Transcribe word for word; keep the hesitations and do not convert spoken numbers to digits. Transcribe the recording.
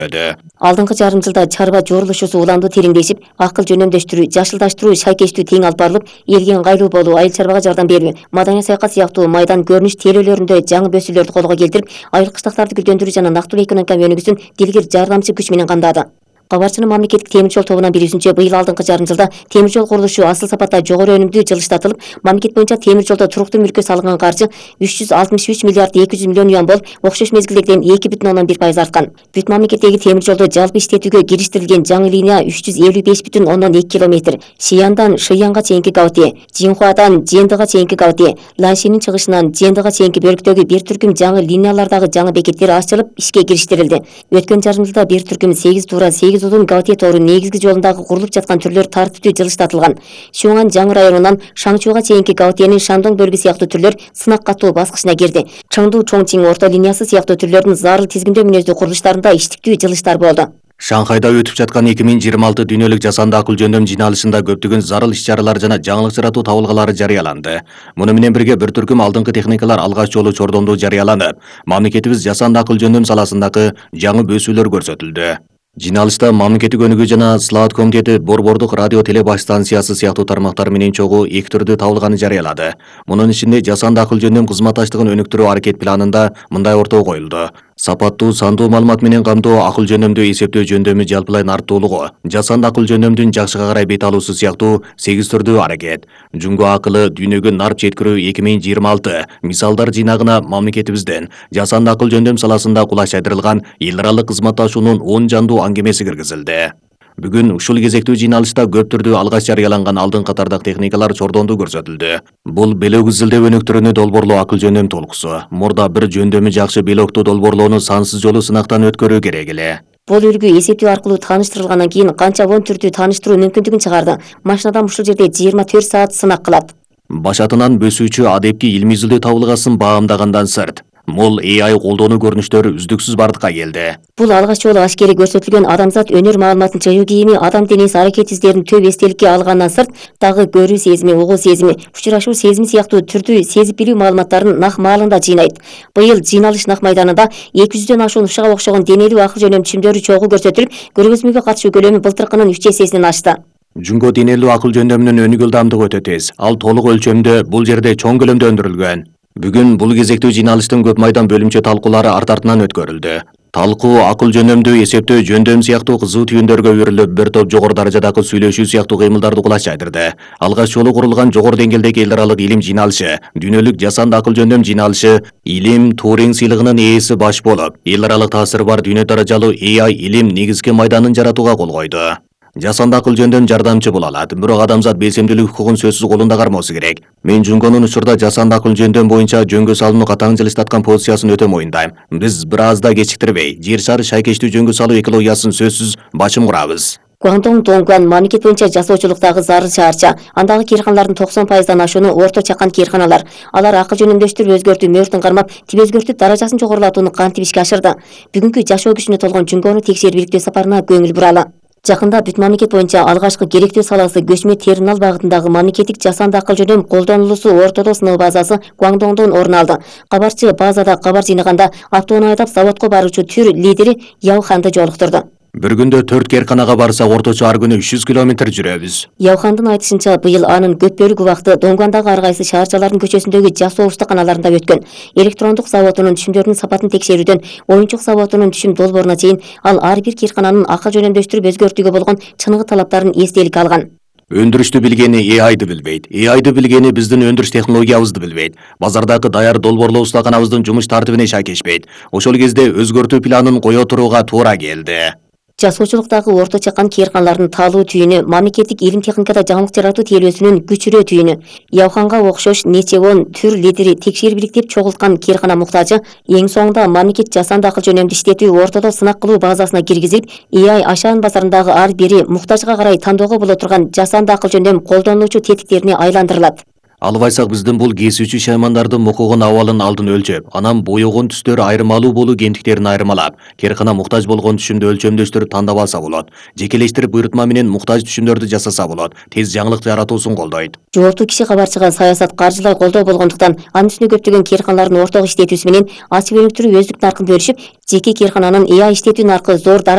Алдыңкы жарым жылда чарба жорулушусу уланды тереңдешип, акыл жөнөмдөштүрүү, жашылдаштыруу шайкештүү тең алып барылып, элге ыңгайлуу болуу, айыл чарбага жардам берүү, маданий саякат сыяктуу майдан көрүнүш тейлөөлөрүндө жаңы бөсүүлөрдү колго келтирип, айыл кыштактарды гүлдөндүрүү жана нактылуу экономика өнүгүүсүн дилгир жардамчы күч менен камдады. Кабарчынын мамлекеттик темир жол тобунан билүүсүнчө, быйыл алдыңкы жарым жылда темир жол курулушу асыл сапатта жогору өнүмдүү жылыштатылып, мамлекет боюнча темир жолдо туруктуу мүлккө салынган каржы үч жүз алтымыш үч миллиард эки жүз миллион юан болуп, окшош мезгилдегиден эки бүтүн ондон бир пайыз арткан. Бүт мамлекеттеги темир жолдо жалпы иштетүүгө кириштирилген жаңы линия үч жүз элүү беш бүтүн ондон эки километр, Шияндан Шыянга чейинки гаути, Жинхуадан Жендыга чейинки гаути, Ланшинин чыгышынан Жендыга чейинки бөлүктөгү бир түркүм жаңы линиялардагы жаңы бекеттер ачылып, ишке кириштирилди. Өткөн жарым жылда бир түркүм сегиз туура сегиз узун гаути тоору негизги жолундагы курулуп жаткан түрлөр тартиптүү жылыштатылган. Шуңан жаңы районунан Шаңчууга чейинки гаутиянын Шандон бөлүгү сыяктуу түрлөр сынак катуу баскычына кирди. Чыңду Чоңчиң орто линиясы сыяктуу түрлөрдүн зарыл тизгиндөө мүнөздүү курулуштарында иштиктүү жылыштар болду. Шанхайда өтүп жаткан эки миң жыйырма алты дүйнөлүк жасанды акыл жөндөм жыйналышында көптөгөн зарыл иш-чаралар жана жаңылык жаратуу табылгалары жарыяланды. Муну менен бирге бир түркүм алдыңкы техникалар алгач жолу чордондуу жарыяланып, мамлекетибиз жасанды акыл жөндөм саласындагы жаңы бөсүүлөр көрсөтүлдү. Жиналышта мамлекеттик өнүгүү жана Слаат комитети борбордук радио телебаш станциясы сыяктуу тармактар менен чогуу эки түрдүү табылганы жарыялады. Мунун ичинде жасанды акыл жөндөм кызматташтыгын өнүктүрүү аракет планында мындай ортого коюлду: сапаттуу сандуу маалымат менен камтоо, акыл жөндөмдүү эсептөө жөндөмү жалпылай нарттуулугу, жасанды акыл жөндөмдүн жакшыга карай бет алуусу сыяктуу сегиз түрдүү аракет. Жунго акылы дүйнөгө нарп жеткирүү эки миң жыйырма алты мисалдар жыйнагына мамлекетибизден жасанды акыл жөндөм саласында кулаш айдырылган эл аралык кызматташуунун он жандуу аңгемеси киргизилди. Бүгүн ушул кезектүү жыйналышта көп түрдүү алгач жарыяланган алдын катардагы техникалар чордондуу көрсөтүлдү. Бул белок изилдөө өнүктүрүүнү долбоорлоо акыл жөндөм толкусу. Мурда бир жөндөмү жакшы белокту долбоорлоону сансыз жолу сынактан өткөрүү керек эле. Бул үлгү эсептөө аркылуу тааныштырылгандан кийин канча он түрдүү тааныштыруу мүмкүндүгүн чыгарды. Машинадан ушул жерде жыйырма төрт саат сынак кылат. Башатынан бөсүүчү адепки илми изилдөө табылгасын баамдагандан сырт, мол эй ай колдонуу көрүнүштөр үздүксүз бардыкка келди. Бул алгач жолу ашкери көрсөтүлгөн адамзат өнөр маалыматын жыюу кийими, адам денеси аракет издерин төп эстеликке алгандан сырт, дагы көрүү сезими, угуу сезими, учурашуу сезими сыяктуу түрдүү сезип билүү маалыматтарын нак маалында жыйнайт. Быйыл жыйналыш нак майданында эки жүздөн ашуун ушуга окшогон денелүү акыл жөнөм түшүмдөрү чогуу көрсөтүлүп, көргөзмөгө катышуу көлөмү былтыркынын үч эсесинен ашты. Жунго денелүү акыл жөндөмүнүн өнүгүү ылдамдыгы өтө тез. Ал толук өлчөмдө, бул жерде чоң көлөмдө өндүрүлгөн. Бүгүн бул кезектүү жыйналыштын көп майдан бөлүмчө талкуулары арт артынан өткөрүлдү. Талкуу акыл жөнөмдүү эсептөө жөндөм сыяктуу кызуу түйүндөргө өрүлүп, бир топ жогору даражадагы сүйлөшүү сыяктуу кыймылдарды кулаш айдырды. Алгач жолу курулган жогору деңгээлдеги эл аралык илим жыйналышы, дүйнөлүк жасанды акыл жөндөм жыйналышы Илим Туринг сыйлыгынын ээси баш болуп, эл аралык таасири бар дүйнө даражалуу эй ай илим негизги майданын жаратууга кол койду. Жасанды акыл жөндөм жардамчы боло алат, бирок адамзат белсемдүүлүк укугун сөзсүз колунда кармоосу керек. Мен Жунгонун учурда жасанды акыл жөндөм боюнча жөнгө салууну катаң жылыштаткан позициясын өтө моюндайм. Биз бир аз да кечиктирбей, жер шары шайкештүү жөнгө салуу экологиясын сөзсүз башым курабыз. Гуандong Донгуан мамлекет боюнча жасоочулуктагы зарыл шаарча, андагы кээрканалардын токсон пайыздан ашууну орто чакан кээрканалар. Алар акыл жөнөмдөштүрүп өзгөртүү мөөртүн кармап, тип өзгөртүп даражасын жогорулатууну кантип ишке ашырды. Бүгүнкү жашоо күчүнө толгон Жунгону текшерип иликтөө сапарына көңүл буралы. Жакында бүт мамлекет боюнча алгачкы керектүү саласы көчмө терминал багытындагы мамлекеттик жасанды акыл жөнөм колдонулуусу ортодо сыноо базасы Гуандоңдон орун алды. Кабарчы базада кабар жыйнаганда автоунаа айдап заводко баруучу түр лидери Яуханды жолуктурду. Бир күндө төрт кээрканага барсак, орточо ар күнү үч жүз километр жүрөбүз. Яухандын айтышынча, быйыл анын көп бөлүк убакыты Донгуандагы ар кайсы шаарчалардын көчөсүндөгү жасоо устаканаларында өткөн. Электрондук заводунун түшүмдөрүнүн сапатын текшерүүдөн оюнчук заводунун түшүм долбооруна чейин ал ар бир кээркананын акыл жөнөмдөштүрүп өзгөртүүгө болгон чыныгы талаптарын эстеликке алган. Өндүрүштү билгени эй айды билбейт. эй айды билгени биздин өндүрүш технологиябызды билбейт. Базардагы даяр долбоорлоо устаканабыздын жумуш тартибине шайкешпейт. Ошол кезде өзгөртүү планын кое турууга туура келди. Жасоочулуктагы орто чакан кээрканалардын таалуу түйүнү мамлекеттик илим техникада жаңылык жаратуу тейлөөсүнүн күчүрөө түйүнү. Яуханга окшош нече он түр лидери текшерип иликтеп чогулткан кээркана муктажы эң соңунда мамлекет жасанды акыл жөнөмдү иштетүү ортодо сынак кылуу базасына киргизилип, эй ай ашаан базарындагы ар бири муктажга карай тандоого боло турган жасанды акыл жөнөм колдонулуучу тетиктерине айландырылат. Албайсак биздин бул кесүүчү шаймандардын мукугун абалын алдын өлчөп, анан боёгон түстөрү айырмалуу болуу кендиктерин айырмалап, кээркана муктаж болгон түшүмдү өлчөмдөштүрүп тандап алса болот. Жекелештирип буйрутма менен муктаж түшүмдөрдү жасаса болот. Тез жаңылык жаратуусун колдойт. Жооптуу киши кабарчыга саясат каржылай колдоо болгондуктан, анын үстүнө көптөгөн кээрканалардын ортого иштетүүсү менен ачып өнүктүрүү өздүк наркын бөлүшүп, жеке кээркананын эй ай иштетүү наркы зор